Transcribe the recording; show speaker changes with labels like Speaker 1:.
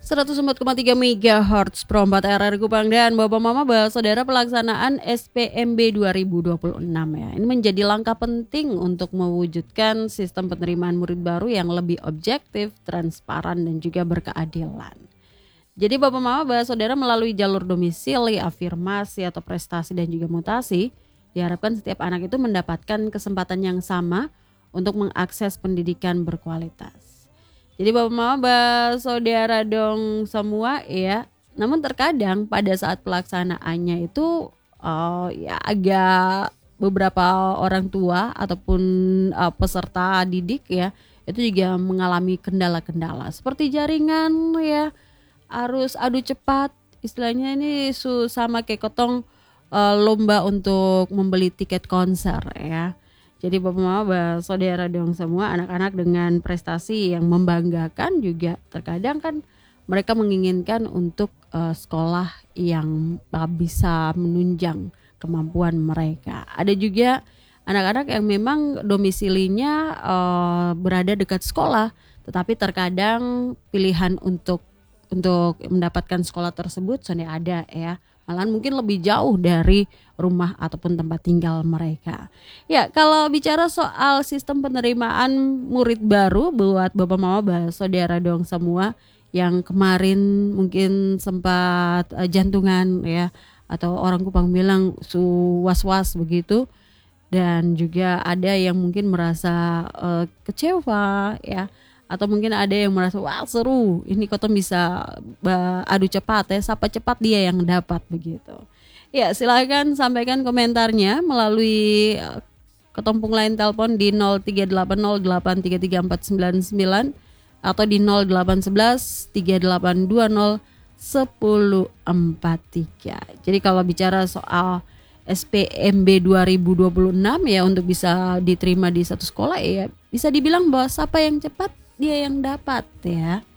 Speaker 1: 104,3 MHz Pro 4 RRI Kupang dan Bapak Mama Saudara pelaksanaan SPMB 2026 ya. Ini menjadi langkah penting untuk mewujudkan sistem penerimaan murid baru yang lebih objektif, transparan dan juga berkeadilan. Jadi Bapak Mama Saudara melalui jalur domisili, afirmasi atau prestasi dan juga mutasi, diharapkan setiap anak itu mendapatkan kesempatan yang sama untuk mengakses pendidikan berkualitas. Jadi Bapak Mama Saudara dong semua ya. Namun terkadang pada saat pelaksanaannya itu ya agak beberapa orang tua ataupun peserta didik ya itu juga mengalami kendala-kendala seperti jaringan ya, arus adu cepat, istilahnya ini sama kayak kotong lomba untuk membeli tiket konser ya. Jadi Bapak Mama Saudara dong semua, anak-anak dengan prestasi yang membanggakan juga terkadang kan mereka menginginkan untuk sekolah yang bisa menunjang kemampuan mereka. Ada juga anak-anak yang memang domisilinya berada dekat sekolah, tetapi terkadang pilihan untuk mendapatkan sekolah tersebut sudah ada ya. Malahan mungkin lebih jauh dari rumah ataupun tempat tinggal mereka. Ya, kalau bicara soal sistem penerimaan murid baru buat Bapak Mama Saudara dong semua yang kemarin mungkin sempat jantungan ya, atau orang Kupang bilang was-was begitu, dan juga ada yang mungkin merasa kecewa ya, atau mungkin ada yang merasa wah seru, ini kota bisa adu cepat ya, siapa cepat dia yang dapat begitu. Ya silakan sampaikan komentarnya melalui ketumpung line telepon di 0380833499 atau di 0811 3820 1043. Jadi kalau bicara soal SPMB 2026 ya, untuk bisa diterima di satu sekolah ya bisa dibilang bahwa siapa yang cepat dia yang dapat ya.